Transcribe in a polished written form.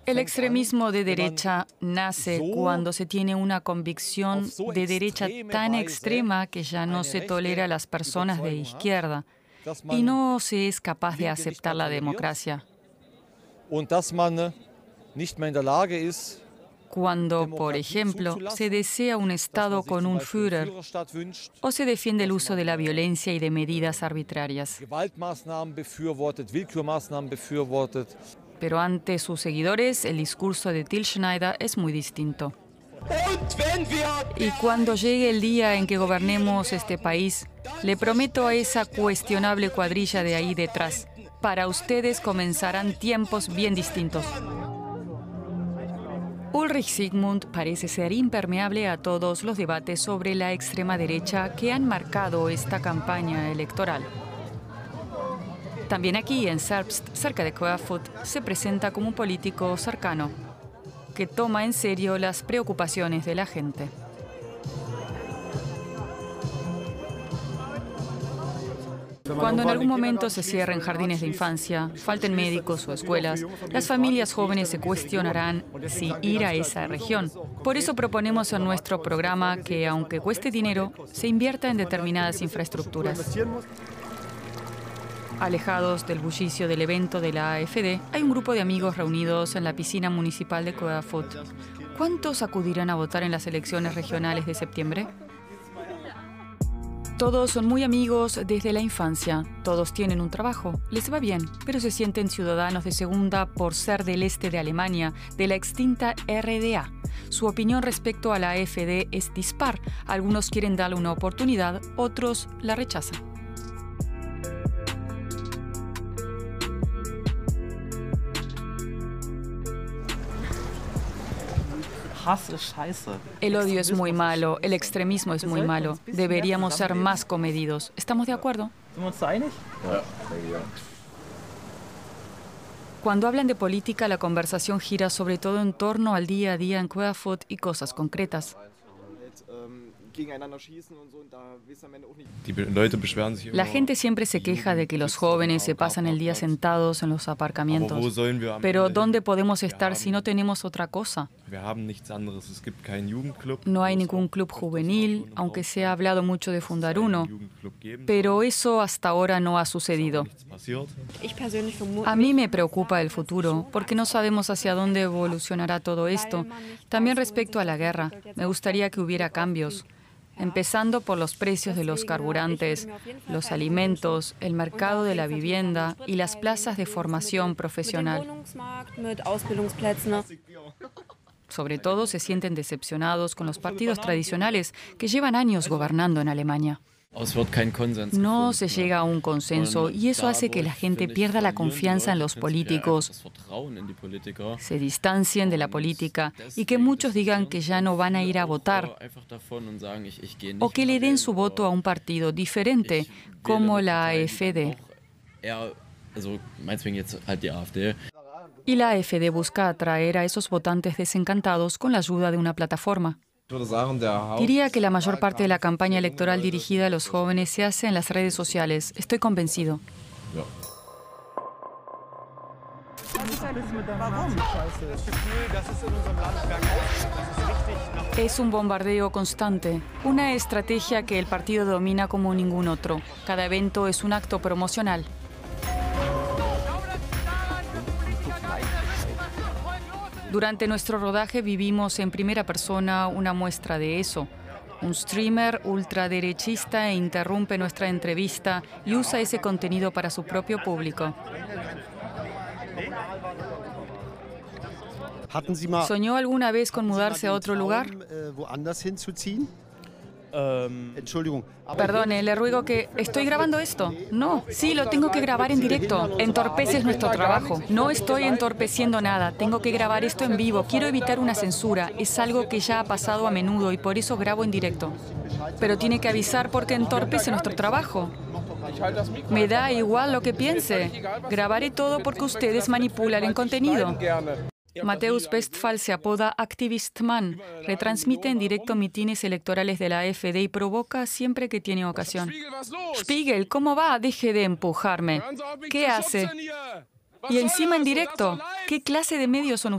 El extremismo de derecha nace cuando se tiene una convicción de derecha tan extrema que ya no se tolera a las personas de izquierda y no se es capaz de aceptar la democracia. Cuando, por ejemplo, se desea un Estado con un Führer o se defiende el uso de la violencia y de medidas arbitrarias. Pero ante sus seguidores, el discurso de Till Schneider es muy distinto. Y cuando llegue el día en que gobernemos este país, le prometo a esa cuestionable cuadrilla de ahí detrás, para ustedes comenzarán tiempos bien distintos. Ulrich Sigmund parece ser impermeable a todos los debates sobre la extrema derecha que han marcado esta campaña electoral. También aquí, en Zerbst, cerca de Querfurt, se presenta como un político cercano, que toma en serio las preocupaciones de la gente. Cuando en algún momento se cierren jardines de infancia, falten médicos o escuelas, las familias jóvenes se cuestionarán si ir a esa región. Por eso proponemos en nuestro programa que, aunque cueste dinero, se invierta en determinadas infraestructuras. Alejados del bullicio del evento de la AfD, hay un grupo de amigos reunidos en la piscina municipal de Querfurt. ¿Cuántos acudirán a votar en las elecciones regionales de septiembre? Todos son muy amigos desde la infancia, todos tienen un trabajo, les va bien, pero se sienten ciudadanos de segunda por ser del este de Alemania, de la extinta RDA. Su opinión respecto a la AfD es dispar, algunos quieren darle una oportunidad, otros la rechazan. El odio es muy malo, el extremismo es muy malo. Deberíamos ser más comedidos. ¿Estamos de acuerdo? Cuando hablan de política, la conversación gira sobre todo en torno al día a día en Querfurt y cosas concretas. La gente siempre se queja de que los jóvenes se pasan el día sentados en los aparcamientos. Pero ¿dónde podemos estar si no tenemos otra cosa? No hay ningún club juvenil, aunque se ha hablado mucho de fundar uno. Pero eso hasta ahora no ha sucedido. A mí me preocupa el futuro, porque no sabemos hacia dónde evolucionará todo esto. También respecto a la guerra, me gustaría que hubiera cambios. Empezando por los precios de los carburantes, los alimentos, el mercado de la vivienda y las plazas de formación profesional. Sobre todo se sienten decepcionados con los partidos tradicionales que llevan años gobernando en Alemania. No se llega a un consenso y eso hace que la gente pierda la confianza en los políticos, se distancien de la política y que muchos digan que ya no van a ir a votar o que le den su voto a un partido diferente, como la AfD. Y la AfD busca atraer a esos votantes desencantados con la ayuda de una plataforma. Diría que la mayor parte de la campaña electoral dirigida a los jóvenes se hace en las redes sociales. Estoy convencido. Es un bombardeo constante, una estrategia que el partido domina como ningún otro. Cada evento es un acto promocional. Durante nuestro rodaje vivimos en primera persona una muestra de eso. Un streamer ultraderechista interrumpe nuestra entrevista y usa ese contenido para su propio público. ¿Soñó alguna vez con mudarse a otro lugar? Perdone, le ruego que... ¿Estoy grabando esto? No. Sí, lo tengo que grabar en directo. Entorpeces nuestro trabajo. No estoy entorpeciendo nada. Tengo que grabar esto en vivo. Quiero evitar una censura. Es algo que ya ha pasado a menudo y por eso grabo en directo. Pero tiene que avisar porque entorpece nuestro trabajo. Me da igual lo que piense. Grabaré todo porque ustedes manipulan el contenido. Mateusz Westphal se apoda Aktivistmann, retransmite en directo mitines electorales de la AfD y provoca siempre que tiene ocasión. Spiegel, ¿cómo va? Deje de empujarme. ¿Qué hace? Y encima en directo. ¿Qué clase de medios son